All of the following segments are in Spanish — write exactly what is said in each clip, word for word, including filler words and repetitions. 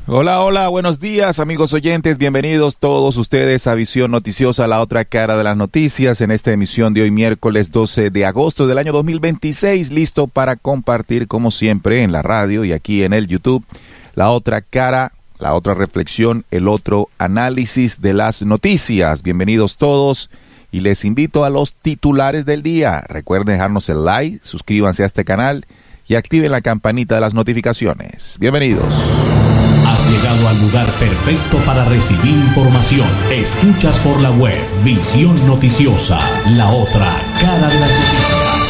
Hola, hola, buenos días amigos oyentes, bienvenidos todos ustedes a Visión Noticiosa, la otra cara de las noticias, en esta emisión de hoy miércoles doce de agosto del año dos mil veintiséis, listo para compartir como siempre en la radio y aquí en el YouTube, la otra cara, la otra reflexión, el otro análisis de las noticias. Bienvenidos todos y les invito a los titulares del día. Recuerden dejarnos el like, suscríbanse a este canal y activen la campanita de las notificaciones. Bienvenidos. Has llegado al lugar perfecto para recibir información. Escuchas por la web Visión Noticiosa, la otra cara de la noticia.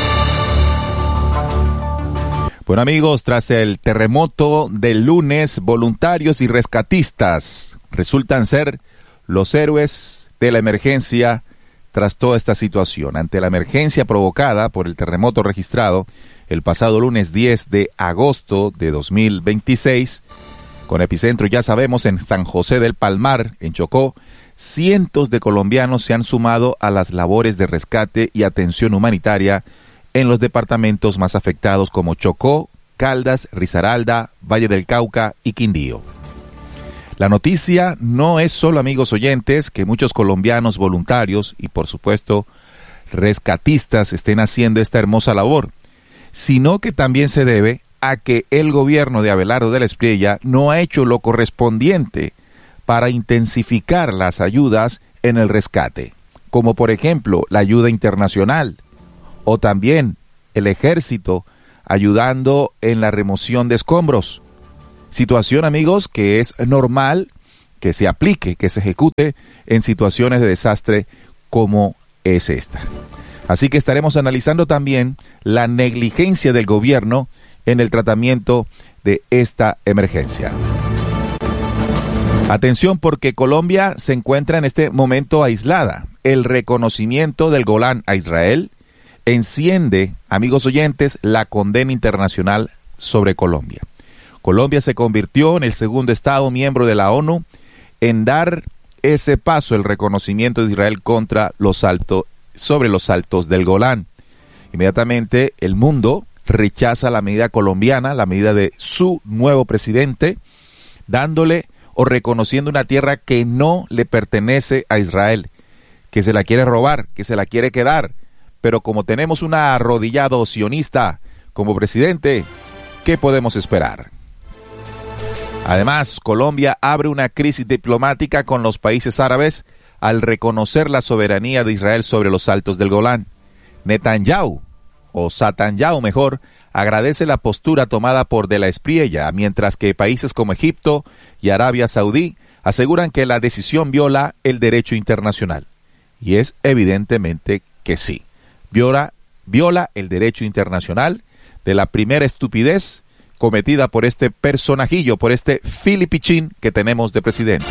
Bueno amigos, tras el terremoto del lunes, voluntarios y rescatistas resultan ser los héroes de la emergencia tras toda esta situación. Ante la emergencia provocada por el terremoto registrado el pasado lunes diez de agosto de dos mil veintiséis, con epicentro, ya sabemos, en San José del Palmar, en Chocó, cientos de colombianos se han sumado a las labores de rescate y atención humanitaria en los departamentos más afectados como Chocó, Caldas, Risaralda, Valle del Cauca y Quindío. La noticia no es solo, amigos oyentes, que muchos colombianos voluntarios y, por supuesto, rescatistas estén haciendo esta hermosa labor, sino que también se debe a que el gobierno de Abelardo de la Espriella no ha hecho lo correspondiente para intensificar las ayudas en el rescate, como por ejemplo la ayuda internacional o también el ejército ayudando en la remoción de escombros. Situación, amigos, que es normal que se aplique, que se ejecute en situaciones de desastre como es esta. Así que estaremos analizando también la negligencia del gobierno en el tratamiento de esta emergencia. Atención, porque Colombia se encuentra en este momento aislada. El reconocimiento del Golán a Israel enciende, amigos oyentes, la condena internacional sobre Colombia. Colombia se convirtió en el segundo Estado miembro de la ONU en dar ese paso, el reconocimiento de Israel contra los altos, sobre los altos del Golán. Inmediatamente el mundo rechaza la medida colombiana, la medida de su nuevo presidente, dándole o reconociendo una tierra que no le pertenece a Israel, que se la quiere robar, que se la quiere quedar. Pero como tenemos un arrodillado sionista como presidente, ¿qué podemos esperar? Además, Colombia abre una crisis diplomática con los países árabes al reconocer la soberanía de Israel sobre los altos del Golán. Netanyahu, o Satanyahu mejor, agradece la postura tomada por De la Espriella, mientras que países como Egipto y Arabia Saudí aseguran que la decisión viola el derecho internacional. Y es evidentemente que sí, viola, viola el derecho internacional de la primera estupidez cometida por este personajillo, por este filipichín que tenemos de presidente.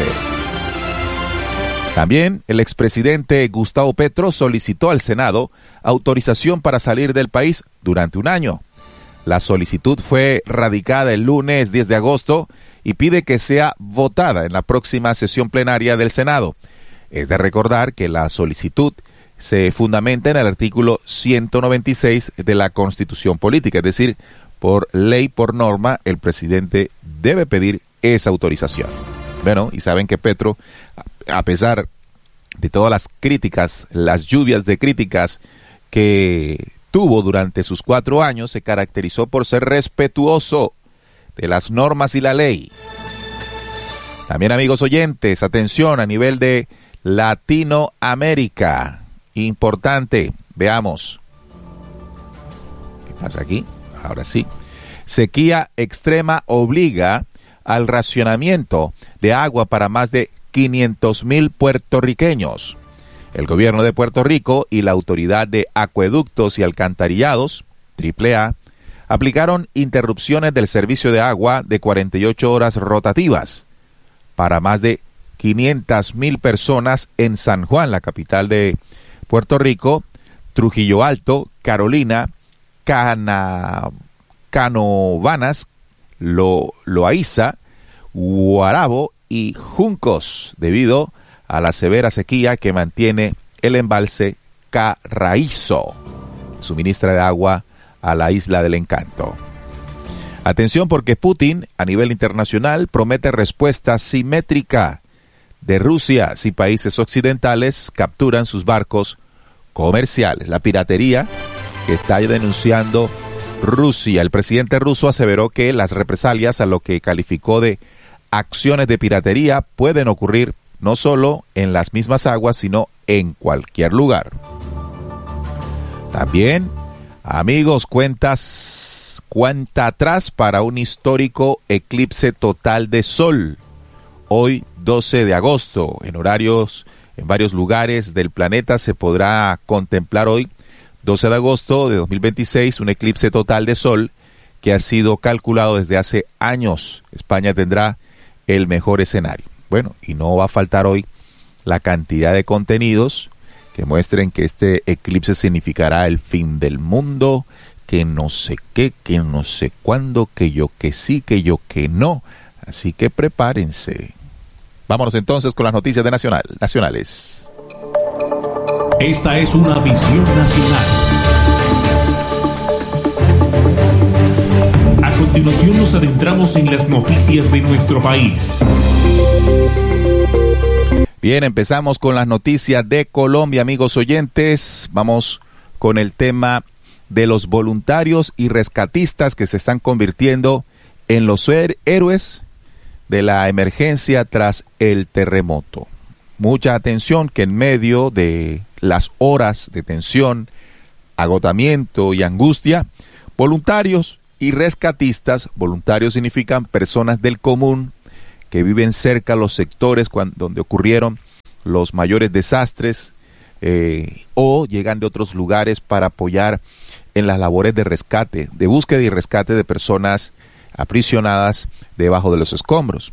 También el expresidente Gustavo Petro solicitó al Senado autorización para salir del país durante un año. La solicitud fue radicada el lunes diez de agosto y pide que sea votada en la próxima sesión plenaria del Senado. Es de recordar que la solicitud se fundamenta en el artículo ciento noventa y seis de la Constitución Política, es decir, por ley, por norma, el presidente debe pedir esa autorización. Bueno, y saben que Petro, a pesar de todas las críticas, las lluvias de críticas que tuvo durante sus cuatro años, se caracterizó por ser respetuoso de las normas y la ley. También, amigos oyentes, atención a nivel de Latinoamérica. Importante, veamos. ¿Qué pasa aquí? Ahora sí. Sequía extrema obliga al racionamiento de agua para más de quinientos mil puertorriqueños. El gobierno de Puerto Rico y la Autoridad de Acueductos y Alcantarillados, triple A, aplicaron interrupciones del servicio de agua de cuarenta y ocho horas rotativas para más de quinientas mil personas en San Juan, la capital de Puerto Rico, Trujillo Alto, Carolina, Cana, Canovanas, Lo, Loaiza, Guarabo y Juncos, debido a la severa sequía que mantiene el embalse Carraízo, suministra de agua a la Isla del Encanto. Atención, porque Putin a nivel internacional promete respuesta simétrica de Rusia si países occidentales capturan sus barcos comerciales. La piratería que está denunciando Rusia. El presidente ruso aseveró que las represalias a lo que calificó de acciones de piratería pueden ocurrir no solo en las mismas aguas, sino en cualquier lugar. También, amigos, cuentas, cuenta atrás para un histórico eclipse total de sol. Hoy, doce de agosto, en horarios en varios lugares del planeta se podrá contemplar hoy, doce de agosto de dos mil veintiséis, un eclipse total de sol que ha sido calculado desde hace años. España tendrá el mejor escenario. Bueno, y no va a faltar hoy la cantidad de contenidos que muestren que este eclipse significará el fin del mundo, que no sé qué, que no sé cuándo, que yo que sí, que yo que no. Así que prepárense. Vámonos entonces con las noticias de Nacional, nacionales. Esta es una visión nacional. A continuación nos adentramos en las noticias de nuestro país. Bien, empezamos con las noticias de Colombia, amigos oyentes. Vamos con el tema de los voluntarios y rescatistas que se están convirtiendo en los héroes de la emergencia tras el terremoto. Mucha atención que en medio de las horas de tensión, agotamiento y angustia, voluntarios y rescatistas, voluntarios significan personas del común que viven cerca a los sectores cuando, donde ocurrieron los mayores desastres eh, o llegan de otros lugares para apoyar en las labores de rescate, de búsqueda y rescate de personas aprisionadas debajo de los escombros.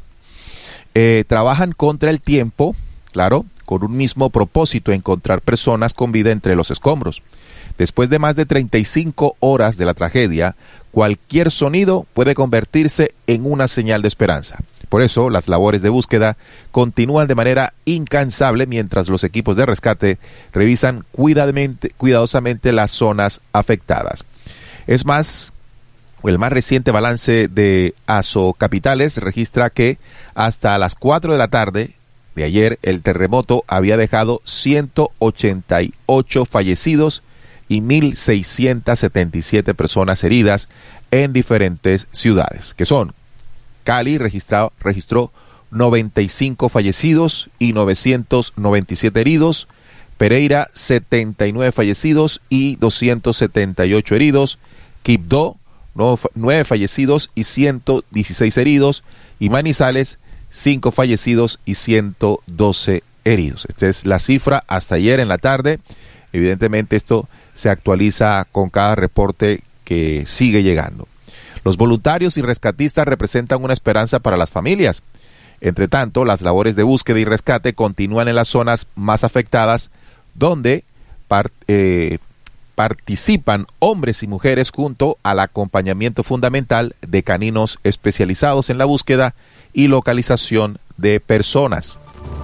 Eh, trabajan contra el tiempo, claro, con un mismo propósito: encontrar personas con vida entre los escombros. Después de más de treinta y cinco horas de la tragedia, cualquier sonido puede convertirse en una señal de esperanza. Por eso, las labores de búsqueda continúan de manera incansable mientras los equipos de rescate revisan cuidadosamente las zonas afectadas. Es más, el más reciente balance de Asocapitales registra que hasta las cuatro de la tarde de ayer el terremoto había dejado ciento ochenta y ocho fallecidos y mil seiscientas setenta y siete personas heridas en diferentes ciudades, que son: Cali registró, registró noventa y cinco fallecidos y novecientos noventa y siete heridos, Pereira setenta y nueve fallecidos y doscientos setenta y ocho heridos, Quibdó nueve fallecidos y ciento dieciséis heridos, y Manizales cinco fallecidos y ciento doce heridos. Esta es la cifra hasta ayer en la tarde. Evidentemente esto se actualiza con cada reporte que sigue llegando. Los voluntarios y rescatistas representan una esperanza para las familias. Entre tanto, las labores de búsqueda y rescate continúan en las zonas más afectadas, donde par, eh, participan hombres y mujeres junto al acompañamiento fundamental de caninos especializados en la búsqueda y localización de personas.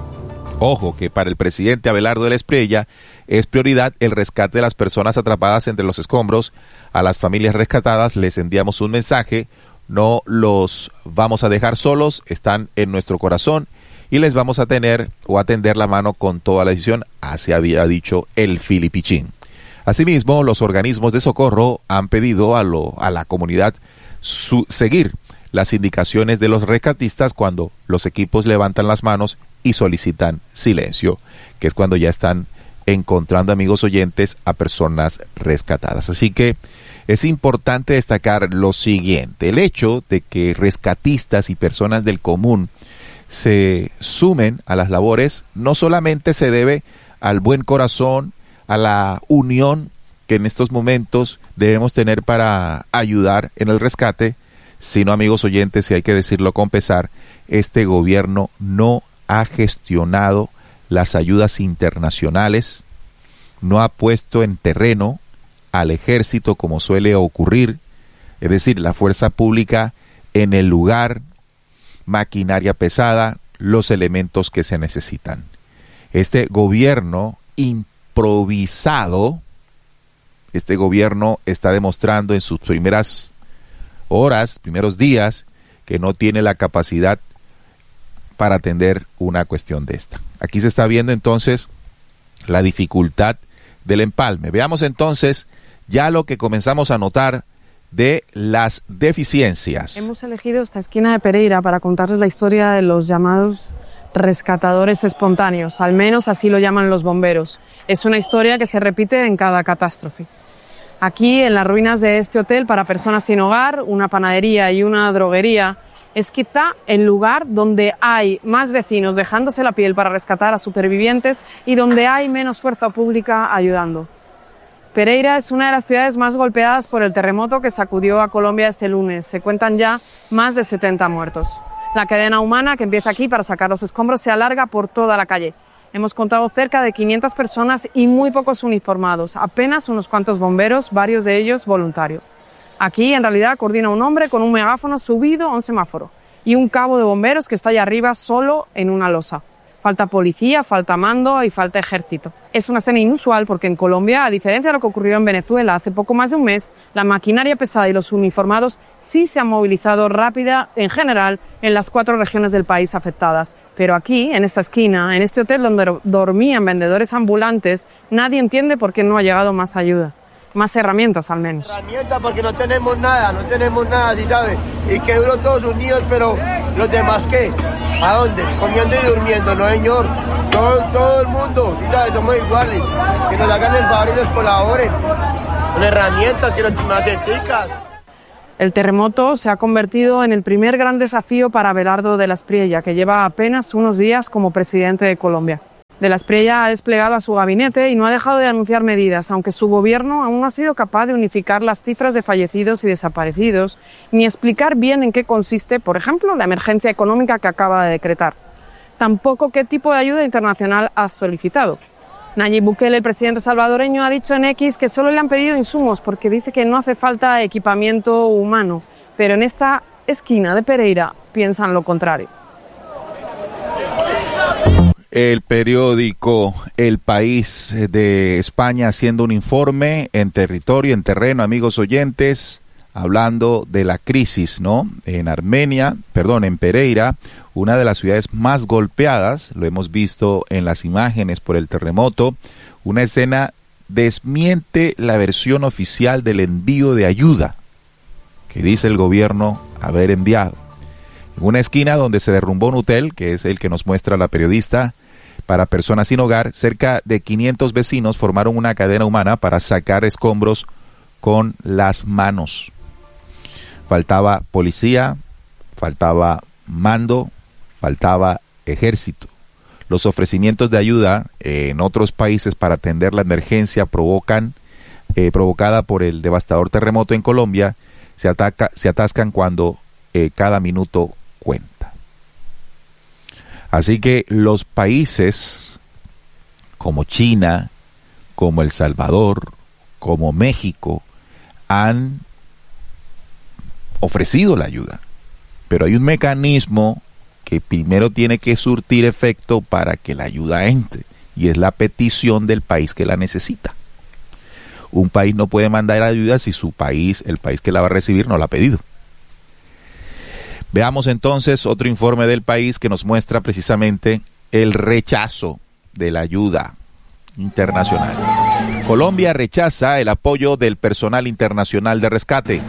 Ojo que para el presidente Abelardo de la Espriella es prioridad el rescate de las personas atrapadas entre los escombros. A las familias rescatadas les enviamos un mensaje: no los vamos a dejar solos, están en nuestro corazón y les vamos a tener o a tender la mano con toda la decisión, así había dicho el Filipichín. Asimismo, los organismos de socorro han pedido a, lo, a la comunidad su, seguir las indicaciones de los rescatistas cuando los equipos levantan las manos y solicitan silencio, que es cuando ya están encontrando, amigos oyentes, a personas rescatadas. Así que es importante destacar lo siguiente: el hecho de que rescatistas y personas del común se sumen a las labores no solamente se debe al buen corazón, a la unión que en estos momentos debemos tener para ayudar en el rescate, sino, amigos oyentes, y hay que decirlo con pesar, este gobierno no ha gestionado las ayudas internacionales, no ha puesto en terreno al ejército como suele ocurrir, es decir, la fuerza pública en el lugar, maquinaria pesada, los elementos que se necesitan. Este gobierno improvisado, este gobierno está demostrando en sus primeras horas, primeros días, que no tiene la capacidad para atender una cuestión de esta. Aquí se está viendo entonces la dificultad del empalme. Veamos entonces ya lo que comenzamos a notar de las deficiencias. Hemos elegido esta esquina de Pereira para contarles la historia de los llamados rescatadores espontáneos, al menos así lo llaman los bomberos. Es una historia que se repite en cada catástrofe. Aquí, en las ruinas de este hotel para personas sin hogar, una panadería y una droguería, es quizá el lugar donde hay más vecinos dejándose la piel para rescatar a supervivientes y donde hay menos fuerza pública ayudando. Pereira es una de las ciudades más golpeadas por el terremoto que sacudió a Colombia este lunes. Se cuentan ya más de setenta muertos. La cadena humana que empieza aquí para sacar los escombros se alarga por toda la calle. Hemos contado cerca de quinientas personas y muy pocos uniformados, apenas unos cuantos bomberos, varios de ellos voluntarios. Aquí, en realidad, coordina un hombre con un megáfono subido a un semáforo y un cabo de bomberos que está allá arriba solo en una losa. Falta policía, falta mando y falta ejército. Es una escena inusual porque en Colombia, a diferencia de lo que ocurrió en Venezuela hace poco más de un mes, la maquinaria pesada y los uniformados sí se han movilizado rápida en general en las cuatro regiones del país afectadas. Pero aquí, en esta esquina, en este hotel donde dormían vendedores ambulantes, nadie entiende por qué no ha llegado más ayuda. Más herramientas al menos. Herramientas porque no tenemos nada, no tenemos nada, ¿sí sabes? Y que duro todos unidos, pero los demás ¿qué? ¿A dónde? Comiendo y durmiendo, no señor. Todo, todo el mundo, ¿sí sabes? Somos iguales. Que nos hagan el favor y nos colaboren. Con herramientas, que nos maceticas. El terremoto se ha convertido en el primer gran desafío para Abelardo de la Espriella, que lleva apenas unos días como presidente de Colombia. De la Espriella ha desplegado a su gabinete y no ha dejado de anunciar medidas, aunque su gobierno aún no ha sido capaz de unificar las cifras de fallecidos y desaparecidos, ni explicar bien en qué consiste, por ejemplo, la emergencia económica que acaba de decretar. Tampoco qué tipo de ayuda internacional ha solicitado. Nayib Bukele, el presidente salvadoreño, ha dicho en X que solo le han pedido insumos porque dice que no hace falta equipamiento humano, pero en esta esquina de Pereira piensan lo contrario. El periódico El País de España haciendo un informe en territorio, en terreno, amigos oyentes, hablando de la crisis, ¿no? En Armenia, perdón, en Pereira, una de las ciudades más golpeadas, lo hemos visto en las imágenes por el terremoto, una escena desmiente la versión oficial del envío de ayuda que dice el gobierno haber enviado. En una esquina donde se derrumbó un hotel, que es el que nos muestra la periodista, para personas sin hogar, cerca de quinientos vecinos formaron una cadena humana para sacar escombros con las manos. Faltaba policía, faltaba mando, faltaba ejército. Los ofrecimientos de ayuda eh, en otros países para atender la emergencia provocan, eh, provocada por el devastador terremoto en Colombia, se, ataca, se atascan cuando eh, cada minuto cuenta. Así que los países como China, como El Salvador, como México, han ofrecido la ayuda. Pero hay un mecanismo que primero tiene que surtir efecto para que la ayuda entre, y es la petición del país que la necesita. Un país no puede mandar ayuda si su país, el país que la va a recibir, no la ha pedido. Veamos entonces otro informe del País que nos muestra precisamente el rechazo de la ayuda internacional. Colombia rechaza el apoyo del personal internacional de rescate.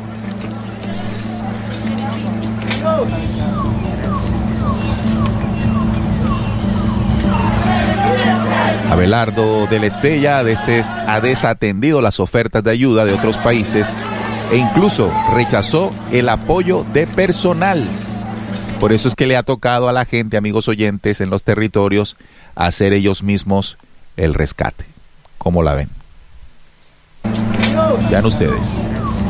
Abelardo de la Espriella ha desatendido las ofertas de ayuda de otros países e incluso rechazó el apoyo de personal. Por eso es que le ha tocado a la gente, amigos oyentes, en los territorios, hacer ellos mismos el rescate. ¿Cómo la ven? Vean ustedes.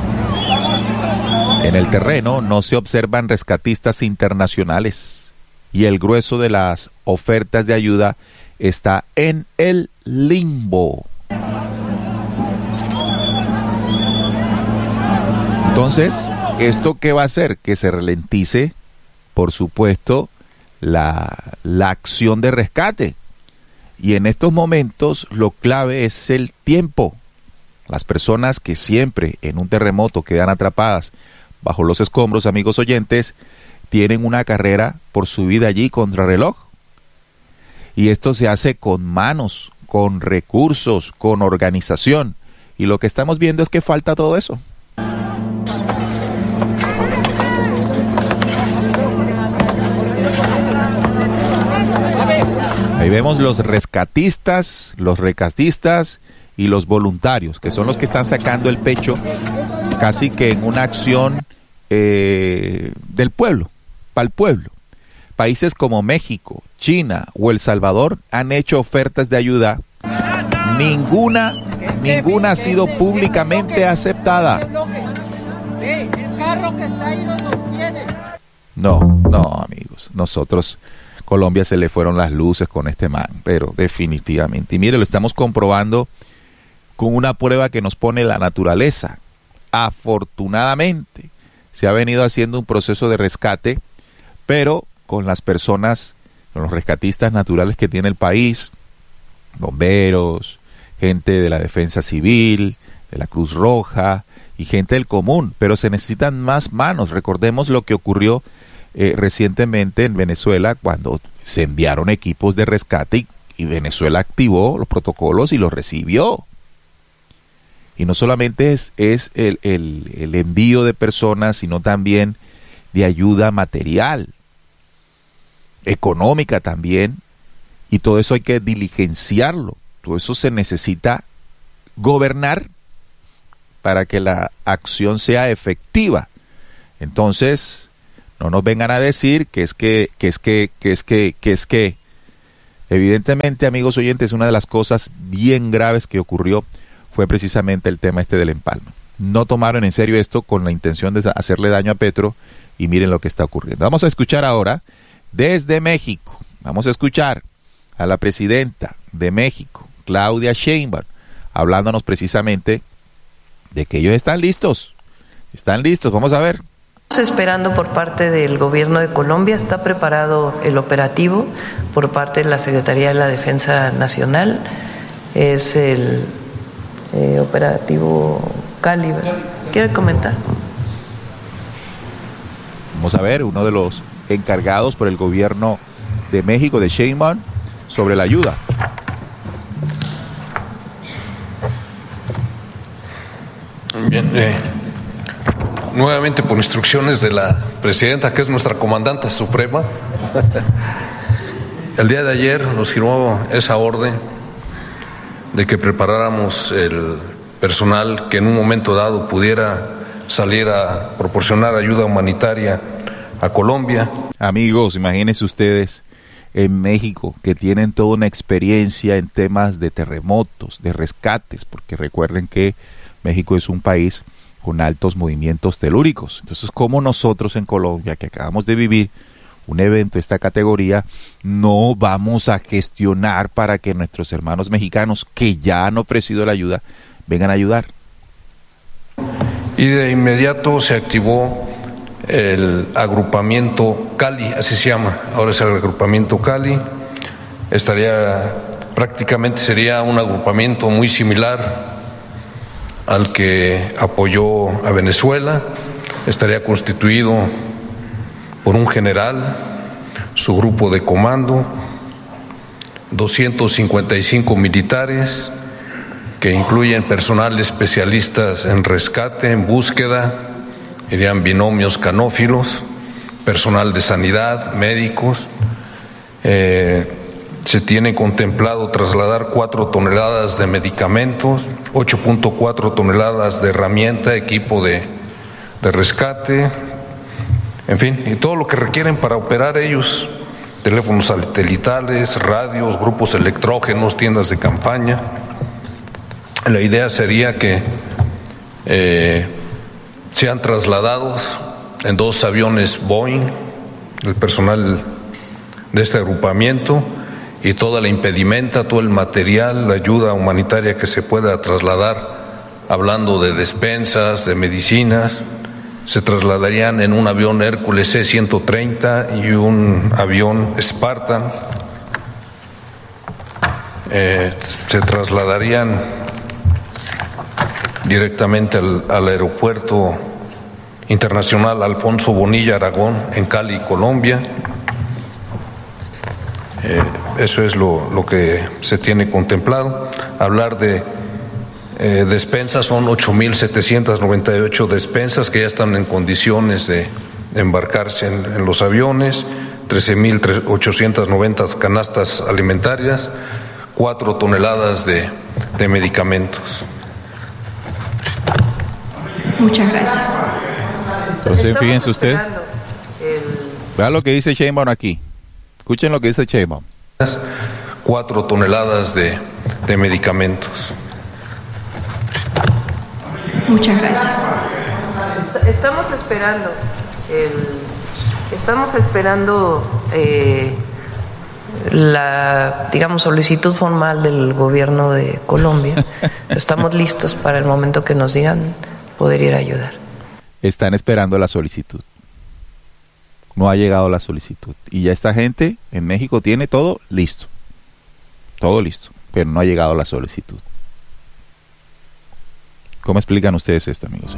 En el terreno no se observan rescatistas internacionales y el grueso de las ofertas de ayuda está en el limbo. Entonces, ¿esto qué va a hacer? Que se ralentice, por supuesto, la, la acción de rescate. Y en estos momentos lo clave es el tiempo. Las personas que siempre en un terremoto quedan atrapadas bajo los escombros, amigos oyentes, tienen una carrera por su vida allí contra reloj. Y esto se hace con manos, con recursos, con organización. Y lo que estamos viendo es que falta todo eso. Ahí vemos los rescatistas, los rescatistas y los voluntarios, que son los que están sacando el pecho casi que en una acción eh, del pueblo, para el pueblo. Países como México, China o El Salvador han hecho ofertas de ayuda. Ninguna, ninguna ha sido públicamente aceptada. No, no, amigos, nosotros, Colombia se le fueron las luces con este man, pero definitivamente. Y mire, lo estamos comprobando con una prueba que nos pone la naturaleza. Afortunadamente, se ha venido haciendo un proceso de rescate, pero con las personas, con los rescatistas naturales que tiene el país, bomberos, gente de la defensa civil, de la Cruz Roja y gente del común, pero se necesitan más manos. Recordemos lo que ocurrió eh, recientemente en Venezuela cuando se enviaron equipos de rescate y, y Venezuela activó los protocolos y los recibió. Y no solamente es, es el, el, el envío de personas, sino también de ayuda material, económica también, y todo eso hay que diligenciarlo. Todo eso se necesita gobernar para que la acción sea efectiva. Entonces, no nos vengan a decir que es que, que es que, que es que, que es que, evidentemente, amigos oyentes, una de las cosas bien graves que ocurrió fue precisamente el tema este del empalme. No tomaron en serio esto con la intención de hacerle daño a Petro, y miren lo que está ocurriendo. Vamos a escuchar ahora desde México. Vamos a escuchar a la presidenta de México, Claudia Sheinbaum, hablándonos precisamente de que ellos están listos. Están listos, vamos a ver. Estamos esperando por parte del gobierno de Colombia, está preparado el operativo por parte de la Secretaría de la Defensa Nacional, es el eh, operativo Cali. ¿Quiere comentar? Vamos a ver, uno de los encargados por el gobierno de México, de Sheinbaum, sobre la ayuda. Bien, eh, nuevamente por instrucciones de la presidenta, que es nuestra comandante suprema, el día de ayer nos giró esa orden de que preparáramos el personal que en un momento dado pudiera salir a proporcionar ayuda humanitaria a Colombia. Amigos, imagínense ustedes en México, que tienen toda una experiencia en temas de terremotos, de rescates, porque recuerden que México es un país con altos movimientos telúricos. Entonces, como nosotros en Colombia, que acabamos de vivir un evento de esta categoría, no vamos a gestionar para que nuestros hermanos mexicanos, que ya han ofrecido la ayuda, vengan a ayudar? Y de inmediato se activó el agrupamiento Cali, así se llama, ahora es el agrupamiento Cali. Estaría, prácticamente sería un agrupamiento muy similar al que apoyó a Venezuela. Estaría constituido por un general, su grupo de comando, doscientos cincuenta y cinco militares, que incluyen personal especialistas en rescate, en búsqueda, irían binomios canófilos, personal de sanidad, médicos. Eh, se tiene contemplado trasladar cuatro toneladas de medicamentos, ocho punto cuatro toneladas de herramienta, equipo de, de rescate, en fin, y todo lo que requieren para operar ellos, teléfonos satelitales, radios, grupos electrógenos, tiendas de campaña. La idea sería que eh, sean trasladados en dos aviones Boeing, el personal de este agrupamiento, y toda la impedimenta, todo el material, la ayuda humanitaria que se pueda trasladar, hablando de despensas, de medicinas, se trasladarían en un avión Hércules C ciento treinta y un avión Spartan. Eh, se trasladarían directamente al, al aeropuerto Internacional Alfonso Bonilla Aragón en Cali, Colombia. Eh, eso es lo, lo que se tiene contemplado. Hablar de eh, despensas, son ocho mil setecientas noventa y ocho despensas que ya están en condiciones de embarcarse en, en los aviones, trece mil ochocientas noventa canastas alimentarias, cuatro toneladas de, de medicamentos. Muchas gracias. Entonces, Estamos fíjense ustedes, el... vean lo que dice Sheinbaum aquí. Escuchen lo que dice Sheinbaum. Cuatro toneladas de, de medicamentos. Muchas gracias. Estamos esperando, el... estamos esperando eh, la, digamos, solicitud formal del gobierno de Colombia. Estamos listos para el momento que nos digan poder ir a ayudar. Están esperando la solicitud. No ha llegado la solicitud. Y ya esta gente en México tiene todo listo. Todo listo. Pero no ha llegado la solicitud. ¿Cómo explican ustedes esto, amigos?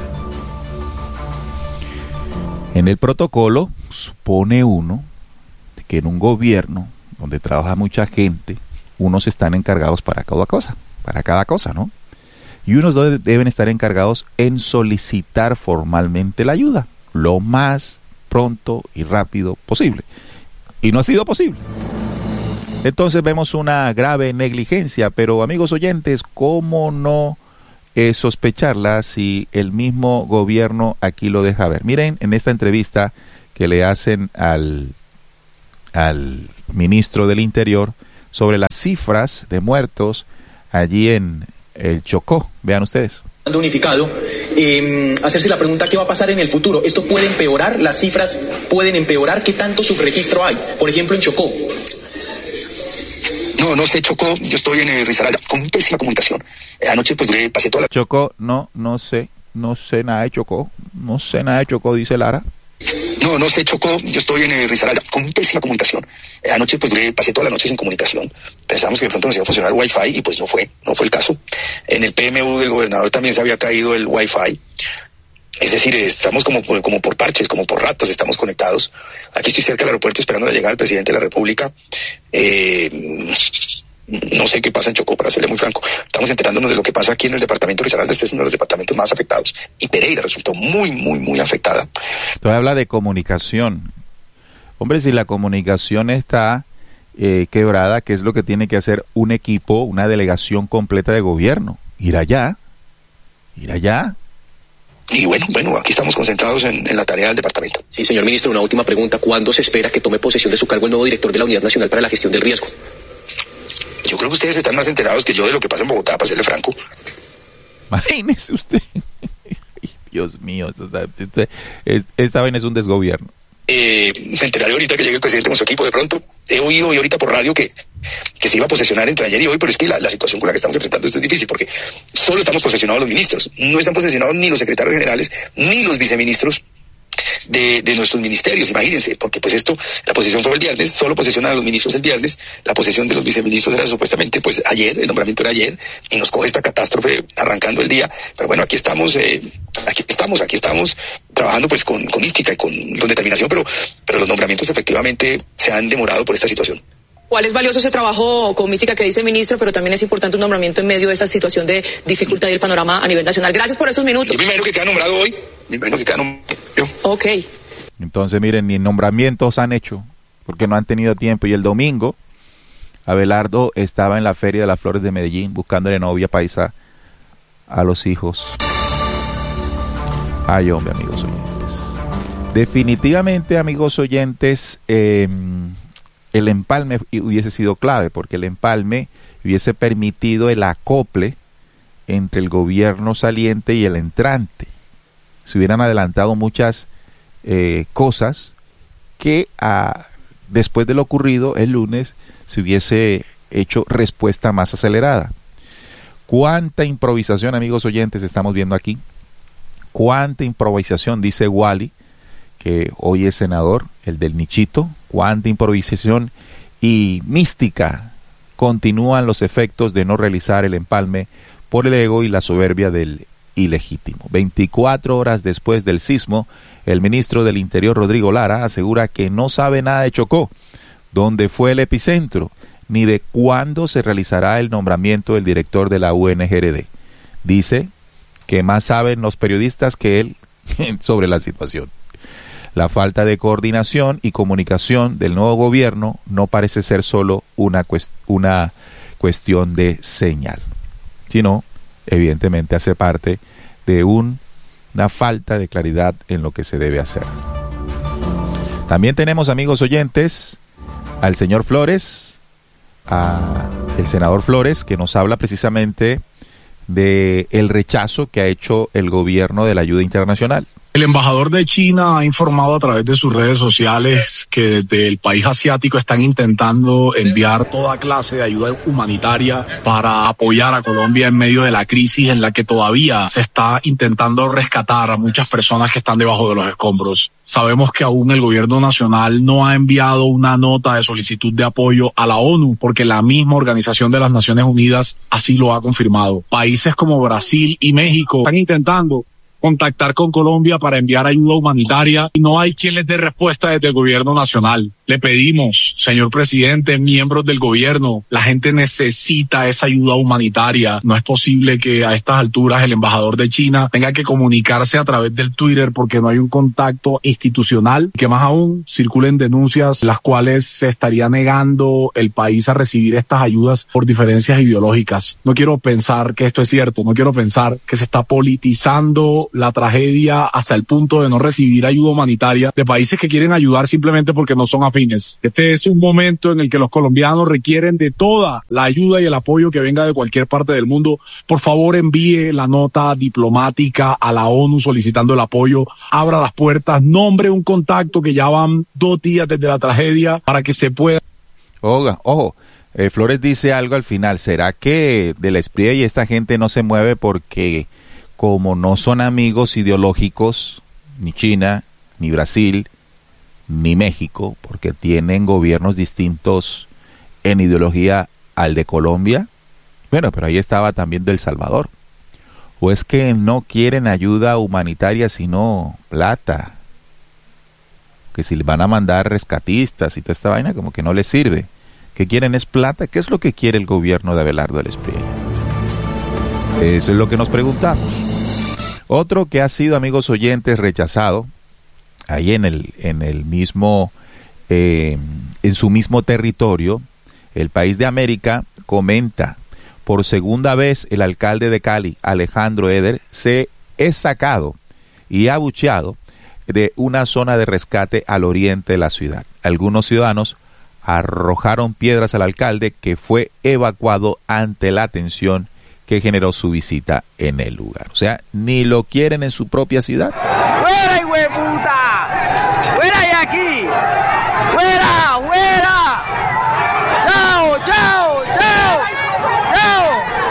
En el protocolo supone uno que en un gobierno donde trabaja mucha gente, unos están encargados para cada cosa. Para cada cosa, ¿no? Y unos deben estar encargados en solicitar formalmente la ayuda lo más pronto y rápido posible. Y no ha sido posible. Entonces vemos una grave negligencia, pero amigos oyentes, ¿cómo no eh, sospecharla si el mismo gobierno aquí lo deja ver? Miren en esta entrevista que le hacen al, al ministro del Interior sobre las cifras de muertos allí en el Chocó. Vean ustedes. Unificado, eh, hacerse la pregunta qué va a pasar en el futuro. ¿Esto puede empeorar? ¿Las cifras pueden empeorar? ¿Qué tanto subregistro hay? Por ejemplo, en Chocó. No, no sé, Chocó, yo estoy en eh, Risaralda, con pésima comunicación. Eh, anoche pues duré, pasé toda la... Chocó, no, no sé, no sé nada de Chocó, no sé nada de Chocó, dice Lara. No, no sé, Chocó, yo estoy en eh, Risaralda, con pésima comunicación. Eh, anoche pues duré, pasé toda la noche sin comunicación. Pensamos que de pronto nos iba a funcionar el Wi-Fi y pues no fue, no fue el caso. En el P M U del gobernador también se había caído el Wi-Fi. Es decir, estamos como, como por parches, como por ratos, estamos conectados. Aquí estoy cerca del aeropuerto esperando la llegada del presidente de la República. Eh, no sé qué pasa en Chocó, para serle muy franco. Estamos enterándonos de lo que pasa aquí en el departamento de Risaralda. Este es uno de los departamentos más afectados. Y Pereira resultó muy, muy, muy afectada. Tú hablas de comunicación. Hombre, si la comunicación está eh, quebrada, ¿qué es lo que tiene que hacer un equipo, una delegación completa de gobierno? Ir allá, ir allá. Y bueno, bueno, aquí estamos concentrados en, en la tarea del departamento. Sí, señor ministro, una última pregunta. ¿Cuándo se espera que tome posesión de su cargo el nuevo director de la Unidad Nacional para la Gestión del Riesgo? Yo creo que ustedes están más enterados que yo de lo que pasa en Bogotá, para serle franco. Imagínese usted. Dios mío, esta vaina es un desgobierno. Eh, me enteraré ahorita que llegue el presidente con su equipo de pronto. He oído hoy ahorita por radio que, que se iba a posesionar entre ayer y hoy, pero es que la, la situación con la que estamos enfrentando esto es difícil porque solo estamos posesionados los ministros. No están posesionados ni los secretarios generales ni los viceministros de, de nuestros ministerios, imagínense, porque pues esto, la posesión fue el viernes, solo posesionan a los ministros el viernes, la posesión de los viceministros era supuestamente pues ayer, el nombramiento era ayer, y nos coge esta catástrofe arrancando el día, pero bueno, aquí estamos, eh, aquí estamos, aquí estamos trabajando pues con, con mística y con, con determinación, pero, pero los nombramientos efectivamente se han demorado por esta situación. ¿Cuál es valioso ese trabajo con mística que dice el ministro, pero también es importante un nombramiento en medio de esta situación de dificultad y el panorama a nivel nacional? Gracias por esos minutos. Yo me imagino que queda nombrado hoy, me imagino que queda nombrado. Ok. Entonces, miren, ni nombramientos han hecho, porque no han tenido tiempo. Y el domingo, Abelardo estaba en la Feria de las Flores de Medellín, buscándole novia paisa a los hijos. Ay, hombre, amigos oyentes. Definitivamente, amigos oyentes, eh, el empalme hubiese sido clave, porque el empalme hubiese permitido el acople entre el gobierno saliente y el entrante. Se hubieran adelantado muchas eh, cosas que a, después de lo ocurrido el lunes se hubiese hecho respuesta más acelerada. ¿Cuánta improvisación, amigos oyentes, estamos viendo aquí? ¿Cuánta improvisación? Dice Wally, que hoy es senador, el del nichito. Cuánta improvisación y mística continúan los efectos de no realizar el empalme por el ego y la soberbia del ilegítimo. veinticuatro horas después del sismo, el ministro del Interior, Rodrigo Lara, asegura que no sabe nada de Chocó, dónde fue el epicentro, ni de cuándo se realizará el nombramiento del director de la U N G R D. Dice que más saben los periodistas que él sobre la situación. La falta de coordinación y comunicación del nuevo gobierno no parece ser solo una, cuest- una cuestión de señal, sino evidentemente hace parte de un, una falta de claridad en lo que se debe hacer. También tenemos, amigos oyentes, al señor Flores, a el senador Flores, que nos habla precisamente de el rechazo que ha hecho el gobierno de la ayuda internacional. El embajador de China ha informado a través de sus redes sociales que desde el país asiático están intentando enviar toda clase de ayuda humanitaria para apoyar a Colombia en medio de la crisis en la que todavía se está intentando rescatar a muchas personas que están debajo de los escombros. Sabemos que aún el gobierno nacional no ha enviado una nota de solicitud de apoyo a la ONU porque la misma Organización de las Naciones Unidas así lo ha confirmado. Países como Brasil y México están intentando contactar con Colombia para enviar ayuda humanitaria y no hay quien les dé respuesta desde el gobierno nacional. Le pedimos, señor presidente, miembros del gobierno, la gente necesita esa ayuda humanitaria. No es posible que a estas alturas el embajador de China tenga que comunicarse a través del Twitter porque no hay un contacto institucional, que más aún circulen denuncias las cuales se estaría negando el país a recibir estas ayudas por diferencias ideológicas. No quiero pensar que esto es cierto, no quiero pensar que se está politizando la tragedia hasta el punto de no recibir ayuda humanitaria de países que quieren ayudar simplemente porque no son afines. Este es un momento en el que los colombianos requieren de toda la ayuda y el apoyo que venga de cualquier parte del mundo. Por favor, envíe la nota diplomática a la ONU solicitando el apoyo, abra las puertas, nombre un contacto, que ya van dos días desde la tragedia, para que se pueda... Oiga, ojo, eh, Flores dice algo al final. ¿Será que del S P R I y esta gente no se mueve porque como no son amigos ideológicos, ni China, ni Brasil, ni México, porque tienen gobiernos distintos en ideología al de Colombia? Bueno, pero ahí estaba también de El Salvador. ¿O es que no quieren ayuda humanitaria sino plata? Que si van a mandar rescatistas y toda esta vaina, como que no les sirve. ¿Qué quieren es plata? ¿Qué es lo que quiere el gobierno de Abelardo del Espriella? Eso es lo que nos preguntamos. Otro que ha sido, amigos oyentes, rechazado ahí en el en el mismo eh, en su mismo territorio, el País de América comenta: por segunda vez el alcalde de Cali, Alejandro Eder, se es sacado y abucheado de una zona de rescate al oriente de la ciudad. Algunos ciudadanos arrojaron piedras al alcalde, que fue evacuado ante la tensión que generó su visita en el lugar. O sea, ni lo quieren en su propia ciudad. ¡Fuera, hijo de puta! ¡Fuera de aquí! ¡Fuera! ¡Fuera! ¡Chao, chao, chao! ¡Chao!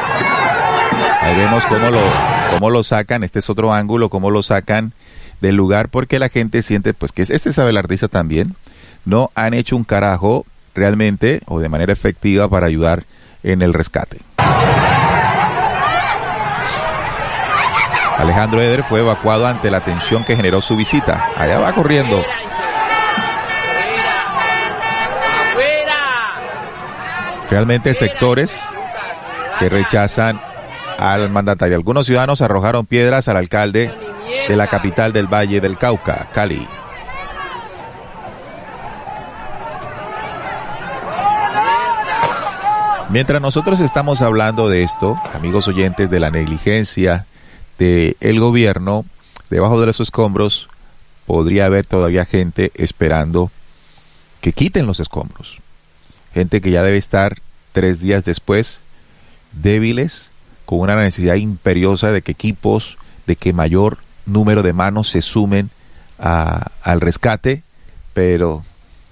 Ahí vemos cómo lo, cómo lo sacan. Este es otro ángulo, cómo lo sacan del lugar, porque la gente siente pues que este es abelardista también. No han hecho un carajo realmente o de manera efectiva para ayudar en el rescate. Alejandro Eder fue evacuado ante la tensión que generó su visita. Allá va corriendo. Realmente sectores que rechazan al mandatario. Algunos ciudadanos arrojaron piedras al alcalde de la capital del Valle del Cauca, Cali. Mientras nosotros estamos hablando de esto, amigos oyentes, de la negligencia del gobierno, debajo de los escombros podría haber todavía gente esperando que quiten los escombros. Gente que ya debe estar tres días después débiles, con una necesidad imperiosa de que equipos, de que mayor número de manos se sumen a, al rescate, pero,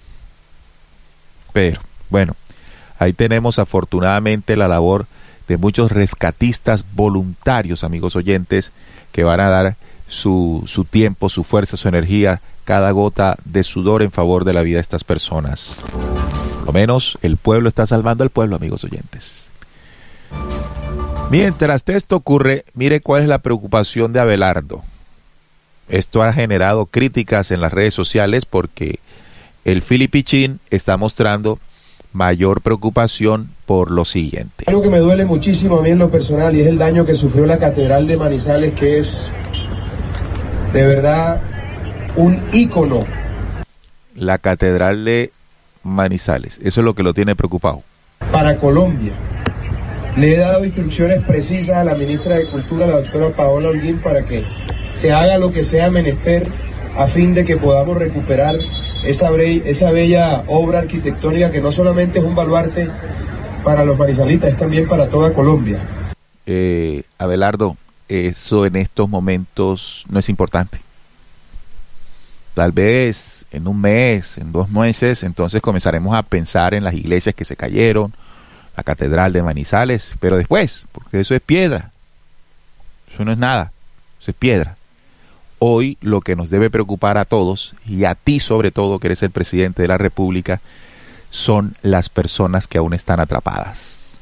pero, bueno, ahí tenemos afortunadamente la labor de muchos rescatistas voluntarios, amigos oyentes, que van a dar su, su tiempo, su fuerza, su energía, cada gota de sudor en favor de la vida de estas personas. Por lo menos el pueblo está salvando al pueblo, amigos oyentes. Mientras esto ocurre, mire cuál es la preocupación de Abelardo. Esto ha generado críticas en las redes sociales porque el Filipichín está mostrando mayor preocupación por lo siguiente. Algo que me duele muchísimo a mí en lo personal y es el daño que sufrió la Catedral de Manizales, que es de verdad un ícono. La Catedral de Manizales, eso es lo que lo tiene preocupado. Para Colombia. Le he dado instrucciones precisas a la ministra de Cultura, la doctora Paola Holguín, para que se haga lo que sea menester a fin de que podamos recuperar esa, bre- esa bella obra arquitectónica que no solamente es un baluarte para los manizalitas, es también para toda Colombia. Eh, Abelardo, eso en estos momentos no es importante. Tal vez en un mes, en dos meses, entonces comenzaremos a pensar en las iglesias que se cayeron, la Catedral de Manizales, pero después, porque eso es piedra, eso no es nada, eso es piedra. Hoy lo que nos debe preocupar a todos, y a ti sobre todo, que eres el presidente de la República, son las personas que aún están atrapadas.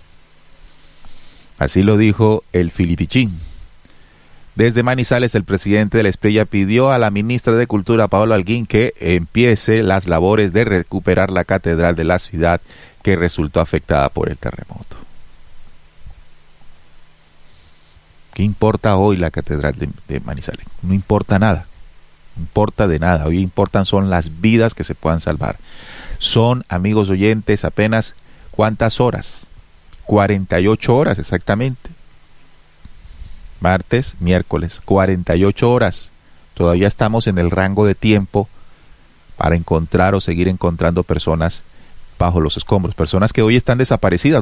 Así lo dijo el Filipichín. Desde Manizales, el presidente de la Espriella pidió a la ministra de Cultura, Paola Holguín, que empiece las labores de recuperar la catedral de la ciudad que resultó afectada por el terremoto. ¿Qué importa hoy la catedral de, de Manizales? No importa nada, no importa de nada. Hoy importan son las vidas que se puedan salvar. Son, amigos oyentes, apenas ¿cuántas horas? cuarenta y ocho horas exactamente. Martes, miércoles, cuarenta y ocho horas. Todavía estamos en el rango de tiempo para encontrar o seguir encontrando personas bajo los escombros, personas que hoy están desaparecidas.